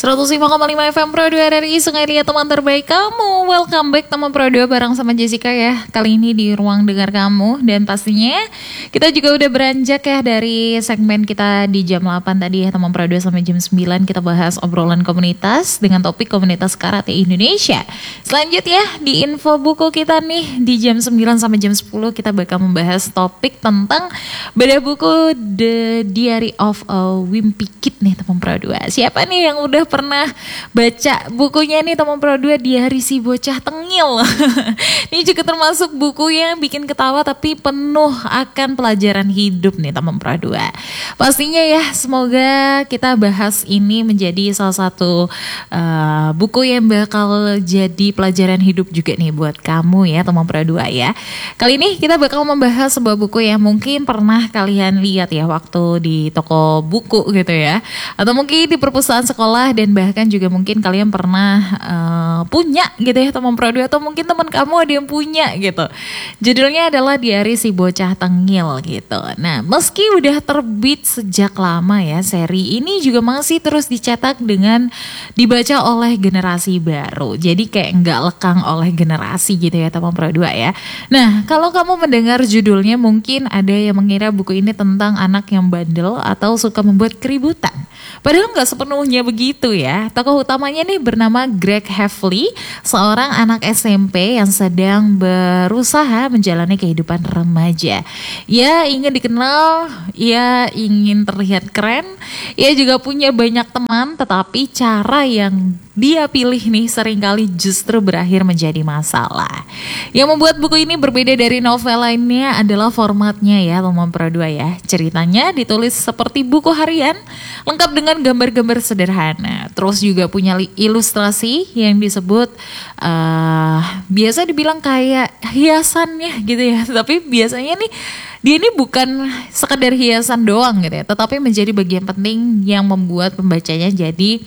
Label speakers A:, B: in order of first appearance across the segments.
A: 105,5 FM Pro 2 RRI Sungai Liat, teman terbaik kamu. Welcome back teman Pro 2 bareng sama Jessica ya. Kali ini di ruang dengar kamu. Dan pastinya kita juga udah beranjak ya dari segmen kita di jam 8 tadi ya teman Pro 2 sampai jam 9. Kita bahas obrolan komunitas dengan topik komunitas karate Indonesia. Selanjutnya di info buku kita nih di jam 9 sampai jam 10 kita bakal membahas topik tentang bedah buku The Diary of a Wimpy Kid nih teman Pro 2. Siapa nih yang udah pernah baca bukunya nih teman Pro 2, Diari Si Bocah Tengil. Ini juga termasuk buku yang bikin ketawa tapi penuh akan pelajaran hidup nih teman Pro 2. Pastinya ya semoga kita bahas ini menjadi salah satu buku yang bakal jadi pelajaran hidup juga nih buat kamu ya teman Pro 2 ya. Kali ini kita bakal membahas sebuah buku yang mungkin pernah kalian lihat ya waktu di toko buku gitu ya. Atau mungkin di perpustakaan sekolah dan bahkan juga mungkin kalian pernah punya gitu ya teman Pro 2 atau mungkin teman kamu ada yang punya gitu. Judulnya adalah Diari Si Bocah Tengil gitu. Nah, meski udah terbit sejak lama ya, seri ini juga masih terus dicetak dengan dibaca oleh generasi baru. Jadi kayak nggak lekang oleh generasi gitu ya teman Pro 2 ya. Nah, kalau kamu mendengar judulnya mungkin ada yang mengira buku ini tentang anak yang bandel atau suka membuat keributan. Padahal nggak sepenuhnya begitu ya. Tokoh utamanya nih bernama Greg Heffley, seorang anak SMP yang sedang berusaha menjalani kehidupan remaja. Ia ingin dikenal, ia ingin terlihat keren, ia juga punya banyak teman, tetapi cara yang dia pilih nih seringkali justru berakhir menjadi masalah. Yang membuat buku ini berbeda dari novel lainnya adalah formatnya ya teman Pro 2 ya. Ceritanya ditulis seperti buku harian, lengkap dengan gambar-gambar sederhana. Terus juga punya ilustrasi yang disebut biasa dibilang kayak hiasannya gitu ya. Tapi biasanya nih dia ini bukan sekedar hiasan doang gitu ya, tetapi menjadi bagian penting yang membuat pembacanya jadi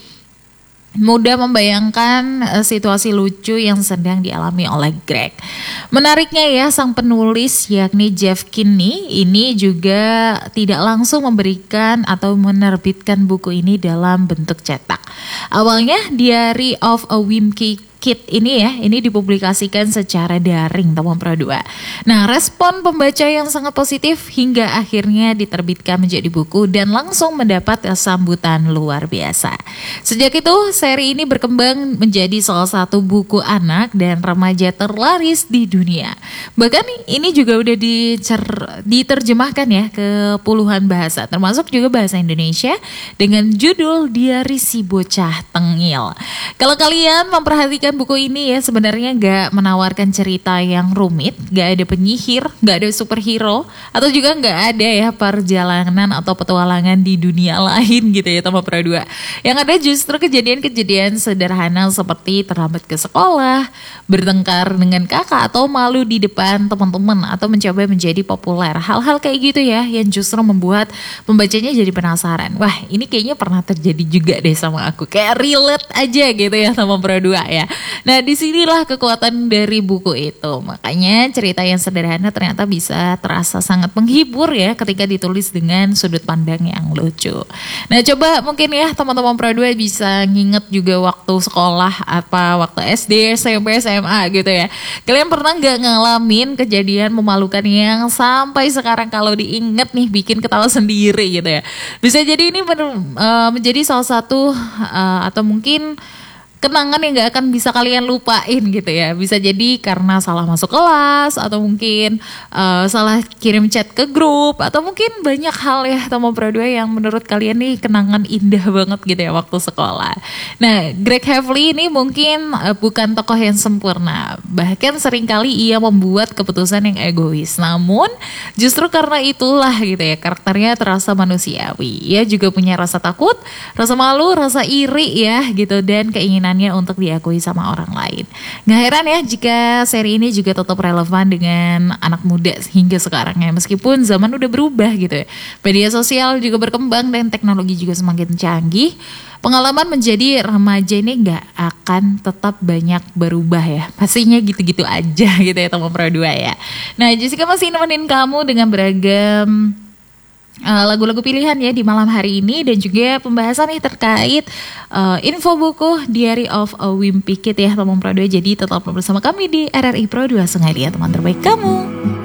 A: mudah membayangkan situasi lucu yang sedang dialami oleh Greg. Menariknya ya, sang penulis yakni Jeff Kinney ini juga tidak langsung memberikan atau menerbitkan buku ini dalam bentuk cetak. Awalnya Diary of a Wimpy Kid ini ya, ini dipublikasikan secara daring teman Pro 2. Nah, respon pembaca yang sangat positif hingga akhirnya diterbitkan menjadi buku dan langsung mendapat sambutan luar biasa. Sejak itu, seri ini berkembang menjadi salah satu buku anak dan remaja terlaris di dunia. Bahkan ini juga udah diterjemahkan ya ke puluhan bahasa, termasuk juga bahasa Indonesia dengan judul Diari Si Bocah Tengil. Kalau kalian memperhatikan buku ini ya sebenarnya gak menawarkan cerita yang rumit, gak ada penyihir, gak ada superhero, atau juga gak ada ya perjalanan atau petualangan di dunia lain gitu ya teman Pro 2. Yang ada justru kejadian-kejadian sederhana seperti terlambat ke sekolah, bertengkar dengan kakak, atau malu di depan teman-teman, atau mencoba menjadi populer. Hal-hal kayak gitu ya yang justru membuat pembacanya jadi penasaran. Wah, ini kayaknya pernah terjadi juga deh sama aku. Kayak relate aja gitu ya sama Pro 2 ya. Nah, disinilah kekuatan dari buku itu. Makanya cerita yang sederhana ternyata bisa terasa sangat menghibur ya ketika ditulis dengan sudut pandang yang lucu. Nah, coba mungkin ya teman-teman Pro 2 bisa nginget juga waktu sekolah, apa waktu SD, SMP, SMA gitu ya. Kalian pernah gak ngalamin kejadian memalukan yang sampai sekarang kalau diinget nih bikin ketawa sendiri gitu ya. Bisa jadi ini menjadi salah satu atau mungkin kenangan yang gak akan bisa kalian lupain gitu ya. Bisa jadi karena salah masuk kelas, atau mungkin salah kirim chat ke grup, atau mungkin banyak hal ya teman Pro 2 yang menurut kalian nih kenangan indah banget gitu ya waktu sekolah. Nah, Greg Heffley ini mungkin bukan tokoh yang sempurna, bahkan seringkali ia membuat keputusan yang egois. Namun justru karena itulah gitu ya karakternya terasa manusiawi. Ia juga punya rasa takut, rasa malu, rasa iri ya gitu, dan keinginan untuk diakui sama orang lain. Gak heran ya jika seri ini juga tetap relevan dengan anak muda hingga sekarang ya, meskipun zaman udah berubah gitu ya. Media sosial juga berkembang dan teknologi juga semakin canggih. Pengalaman menjadi remaja ini gak akan tetap banyak berubah ya. Pastinya gitu-gitu aja gitu ya teman Pro 2 ya. Nah, Jessica masih nemenin kamu dengan beragam lagu-lagu pilihan ya di malam hari ini, dan juga pembahasan nih terkait info buku Diary of a Wimpy Kid ya teman Pro 2. Jadi tetap bersama kami di RRI Pro 2 Sungai Liat, teman terbaik kamu.